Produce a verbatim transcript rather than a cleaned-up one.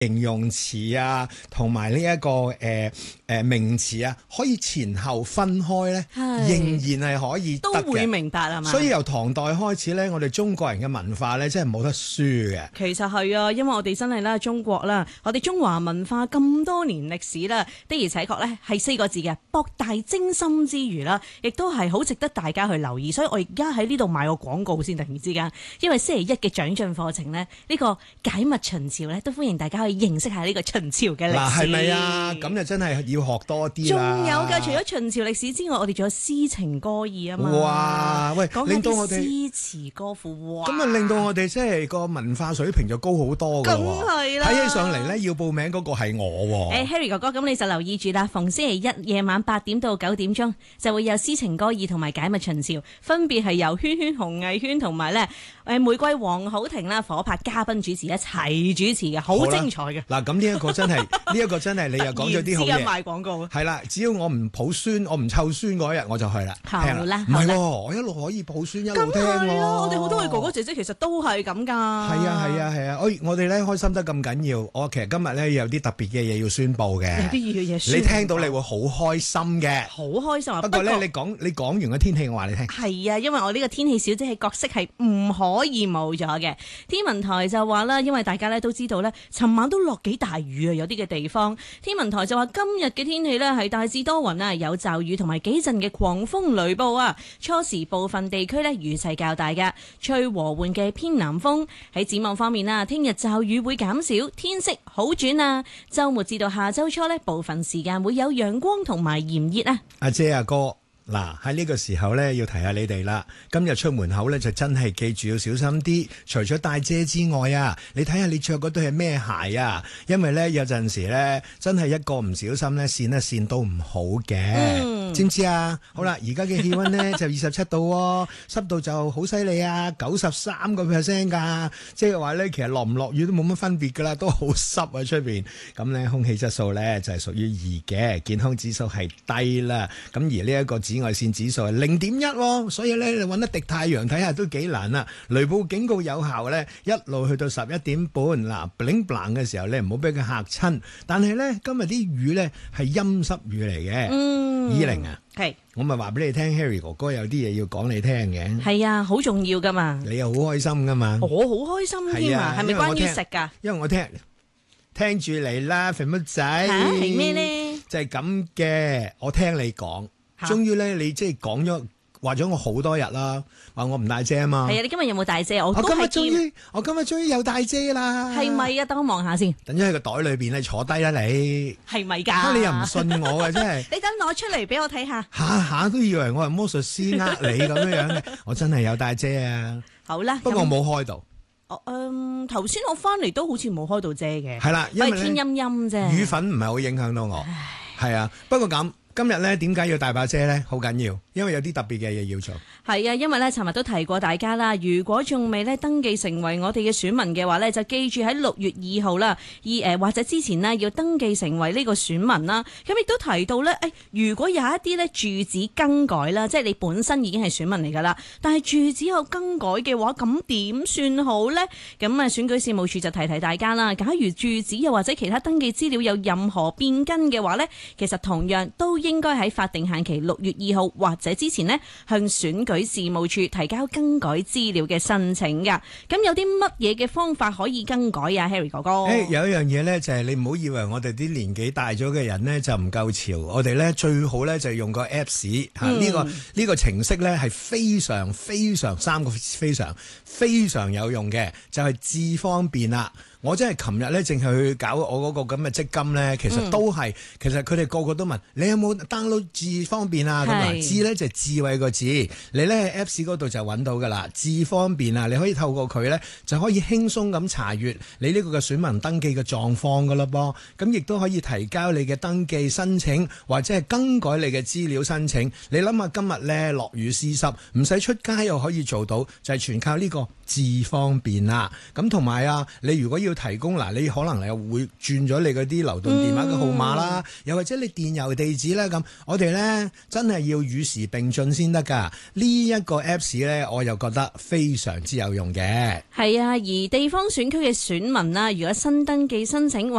形容詞啊，同埋呢一個誒誒、呃、名詞啊，可以前後分開咧，仍然係可以得嘅， 都會明白係嘛？ 所以由唐代開始咧，我哋中國人嘅文化咧，真係冇得輸嘅。 其實係啊，因為我哋真係啦，中國啦，我哋中華文化咁多年歷史啦，的而且確咧係四個字嘅博大精深之餘啦，亦都係好值得大家去留意。所以我而家喺呢度賣個廣告先，突然之間，因為星期一嘅長進課程咧，呢個解密秦朝咧，都歡迎大家去認識下呢個秦朝嘅歷史。 嗱，係咪啊？咁就真係要學多啲啦。 仲有㗎，除咗秦朝歷史之外，我哋仲有詩情歌義啊嘛。 哇！喂，令到我哋詩詞歌賦，哇！ 咁啊，令到我哋即係個文化水平就高好多㗎喎。 梗係啦， 睇起上嚟咧，要報名嗰個係我喎。 誒 Harry 哥哥，咁你就留意住啦。逢星期一夜晚八點到九點鐘，就會有詩情歌義同埋解密秦朝，分別係由圈圈紅藝圈同埋咧誒玫瑰黃好婷啦火拍嘉賓主持一齊主持嘅，好精彩嘅。 嗱，咁呢一個真係呢一個真係你又講咗啲好嘢。 賣廣告係啦，只要我唔抱孫，我唔湊孫嗰一日我就去啦。 好啦， 唔係喎，我一路可以抱孫一路聽喎。 咁係咯，我哋好多嘅哥哥姐姐其實都係咁㗎。係啊係啊係啊！我我哋咧開心得咁緊要，我其實今日咧有啲特別嘅嘢要宣佈嘅。 有啲嘢宣佈， 你聽到你會好開心嘅。 好開心啊！ 不過咧，你講你講完個天氣，我話你聽。 係啊，因為我呢個天氣小姐嘅角色係唔可以冇咗嘅。天文台就話啦，因為大家咧都知道咧，尋晚都落幾大雨啊，有啲嘅地方。天文台就話今日嘅天氣咧係大致多雲啊，有驟雨同埋幾陣嘅狂風雷暴啊。初時部分地區咧雨勢較大嘅，吹和緩嘅偏南風。喺展望方面啊，聽日驟雨會減少，天色好轉啊。週末至到下週初咧，部分時間會有陽光同埋炎熱啊。 阿姐阿哥。嗱，喺呢個時候咧，要提下你哋啦。今日出門口咧，就真係記住要小心啲。除咗帶遮之外啊，你睇下你着嗰對係咩鞋啊？因為咧有陣時咧，真係一個唔小心咧，跣一跣都唔好嘅，嗯、知唔知啊？好啦，而家嘅氣溫咧就二十七度喎，濕度就好犀利啊，九十三個 percent 㗎。即係話咧，其實落唔落雨都冇乜分別㗎啦，都好濕啊出邊。咁咧空氣質素咧就係屬於二嘅，健康指數係低啦。咁而呢一個紫外線指數係零點一，所以咧你揾一滴太陽睇下都幾難啊！雷暴警告有效咧，一路去到十一點半。嗱，bling bling嘅時候咧，唔好俾佢嚇親。但係咧，今日啲雨咧係陰濕雨嚟嘅。嗯，依玲啊，係，我咪話俾你聽 ，Harry 哥哥有啲嘢要講你聽嘅。係啊，好重要噶嘛。你又好開心噶嘛？我好開心添啊，係咪關於食噶？因為我聽聽住嚟啦，肥乜仔。嚇，係咩咧？就係咁嘅，我聽你講。終於咧，你即係講咗話咗我好多日啦，話我唔帶遮啊嘛。係啊，你今日有冇帶遮？我都係見。我今日終於有帶遮啦。係咪啊？等我望下先。等咗喺個袋裏邊，你坐低啦，你。係咪㗎？你又唔信我嘅真係。你等攞出嚟俾我睇下。下下都以為我係魔術師呃你咁樣樣嘅，我真係有帶遮啊。好啦。不過我冇開到。哦，嗯，頭先我翻嚟都好似冇開到遮嘅。係啦，因為天陰陰啫。雨粉唔係好影響到我。係啊，不過咁。今日咧點解要帶把遮咧？好緊要，因為有啲特別嘅嘢要做。係啊，因為咧尋日都提過大家啦，如果仲未咧登記成為我哋嘅選民嘅話咧，就記住喺六月二號啦，而誒或者之前呢，要登記成為呢個選民啦。咁亦都提到咧，誒如果有一啲咧住址更改啦，即係你本身已經係選民嚟噶啦，但係住址有更改嘅話，咁點算好咧？咁啊，選舉事務處就提提大家啦。假如住址又或者其他登記資料有任何變更嘅話咧，其實同樣都應該喺法定限期六月二號或者之前呢，向選舉事務處提交更改資料嘅申請噶。咁有啲乜嘢嘅方法可以更改啊 Harry 哥哥？誒，有一樣嘢呢，就係你唔好以為我哋啲年紀大咗嘅人呢就唔夠潮，我哋呢最好呢就用個 Apps 吓，呢個呢個程式呢係非常非常三個非常非常有用嘅，就係智方便啦。我真係琴日咧，淨係去搞我嗰個咁嘅積金咧，其實都係，嗯、其實佢哋個個都問你有冇 download 智方便啊？咁啊，智咧就係智慧個智，你咧喺 Apps 嗰度就揾到噶啦，智方便啊，你可以透過佢咧就可以輕鬆咁查閱你呢個嘅選民登記嘅狀況噶啦噃，咁亦都可以提交你嘅登記申請或者係更改你嘅資料申請。你諗下今日咧落雨濕濕，唔使出街又可以做到，就係、是、全靠呢個智方便啦。咁同埋啊，你如果要要提供嗱，你可能你又會轉咗你嗰啲流動電話嘅號碼啦， 嗯、 又或者你電郵地址咧咁，我哋咧真係要與時並進先得㗎。呢、這、一個 Apps 咧，我又覺得非常之有用嘅。 係啊，而地方選區嘅選民啦，如果新登記申請